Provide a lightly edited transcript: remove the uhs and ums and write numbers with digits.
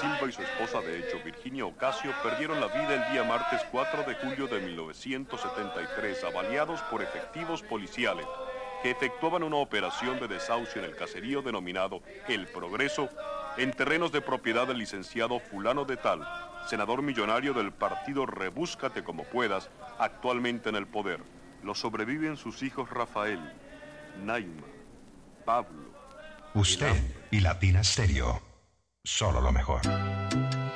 Silva y su esposa de hecho, Virginia Ocasio, perdieron la vida el día martes 4 de julio de 1973, avaliados por efectivos policiales que efectuaban una operación de desahucio en el caserío denominado El Progreso, en terrenos de propiedad del licenciado fulano de tal, senador millonario del partido Rebúscate como puedas, actualmente en el poder. Lo sobreviven sus hijos Rafael, Naima, Pablo. Usted y Latina Stereo. Solo lo mejor.